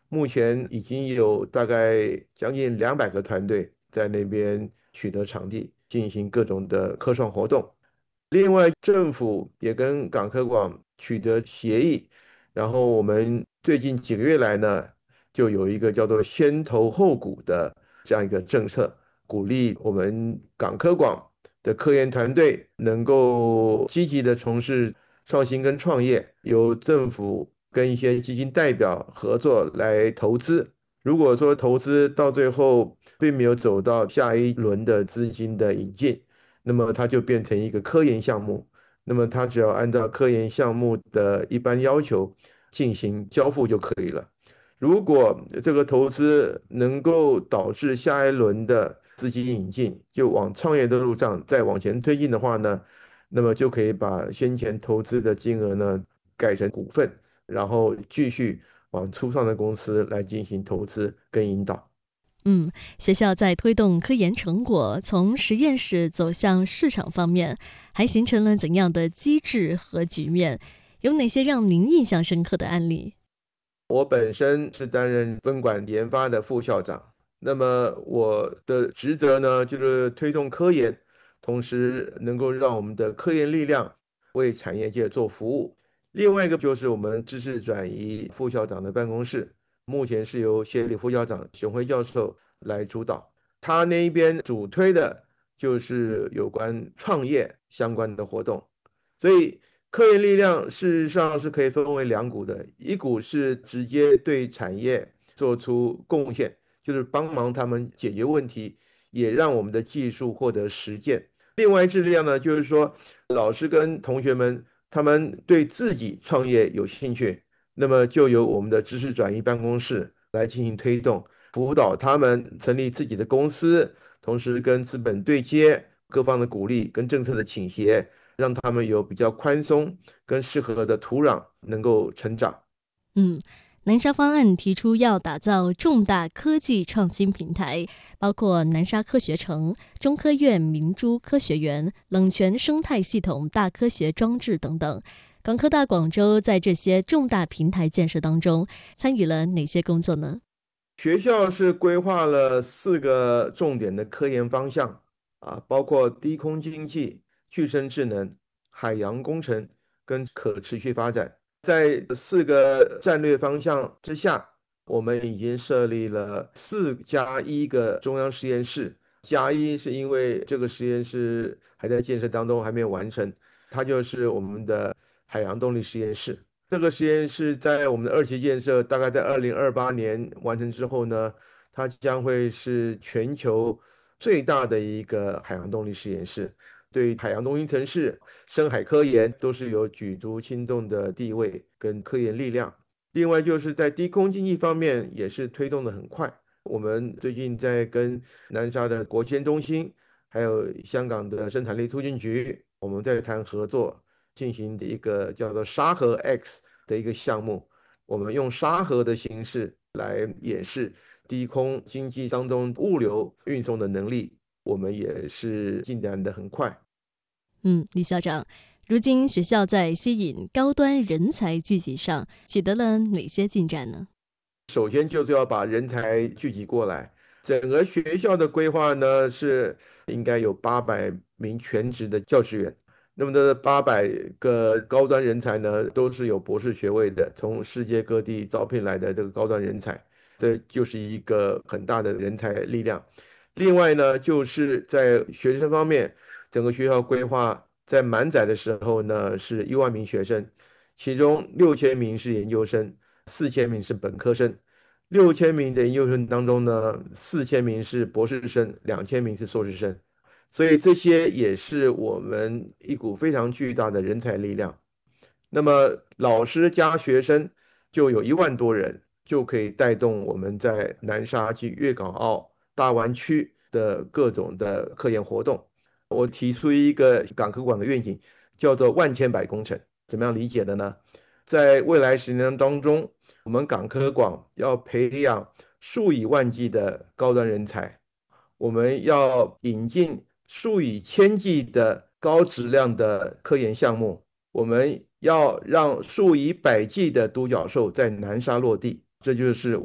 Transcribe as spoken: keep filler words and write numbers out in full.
目前已经有大概将近两百个团队在那边取得场地，进行各种的科创活动。另外，政府也跟港科广取得协议，然后我们最近几个月来呢，就有一个叫做先投后股的这样一个政策，鼓励我们港科广的科研团队能够积极的从事创新跟创业，由政府跟一些基金代表合作来投资。如果说投资到最后并没有走到下一轮的资金的引进，那么它就变成一个科研项目。那么它只要按照科研项目的一般要求进行交付就可以了。如果这个投资能够导致下一轮的资金引进，就往创业的路上再往前推进的话呢，那么就可以把先前投资的金额呢改成股份，然后继续往初创的公司来进行投资跟引导。 嗯，学校在推动科研成果从实验室走向市场方面，还形成了怎样的机制和局面？有哪些让您印象深刻的案例？ 我本身是担任分管研发的副校长，那么我的职责呢，就是推动科研，同时能够让我们的科研力量为产业界做服务。另外一个就是我们知识转移副校长的办公室，目前是由协理副校长熊辉教授来主导，他那一边主推的就是有关创业相关的活动。所以科研力量事实上是可以分为两股的，一股是直接对产业做出贡献，就是帮忙他们解决问题，也让我们的技术获得实践。另外一支力量呢，就是说老师跟同学们他们对自己创业有兴趣，那么就由我们的知识转移办公室来进行推动，辅导他们成立自己的公司，同时跟资本对接，各方的鼓励跟政策的倾斜。让他们有比较宽松跟适合的土壤能够成长。 嗯，南沙方案提出要打造重大科技创新平台，包括南沙科学城、中科院明珠科学园、冷泉生态系统大科学装置等等。港科大广州在这些重大平台建设当中参与了哪些工作呢？ 学校是规划了四个重点的科研方向啊，包括低空经济、具身智能、海洋工程跟可持续发展。在四个战略方向之下，我们已经设立了四加一个中央实验室。加一是因为这个实验室还在建设当中，还没有完成，它就是我们的海洋动力实验室。这个实验室在我们的二期建设，大概在二零二八年完成之后呢，它将会是全球最大的一个海洋动力实验室，对海洋中心城市、深海科研都是有举足轻重的地位跟科研力量。另外就是在低空经济方面也是推动的很快。我们最近在跟南沙的国际中心，还有香港的生产力促进局，我们在谈合作。进行的一个叫做沙盒 X 的一个项目，我们用沙盒的形式来演示低空经济当中物流运送的能力，我们也是进展的很快。 嗯，李校长，如今学校在吸引高端人才聚集上取得了哪些进展呢？ 首先就是要把人才聚集过来。整个学校的规划呢是应该有八百名全职的教职员，那么这八百个高端人才呢都是有博士学位的，从世界各地招聘来的这个高端人才，这就是一个很大的人才力量。另外呢，就是在学生方面，整个学校规划在满载的时候呢是一万名学生，其中六千名是研究生。四千名是本科生，六千名的研究生当中呢，四千名是博士生，两千名是硕士生，所以这些也是我们一股非常巨大的人才力量。那么老师加学生就有一万多人，就可以带动我们在南沙及粤港澳大湾区的各种的科研活动。我提出一个港科馆的愿景，叫做万千百工程，怎么样理解的呢？在未来十年当中，我们港科广要培养数以万计的高端人才，我们要引进数以千计的高质量的科研项目，我们要让数以百计的独角兽在南沙落地，这就是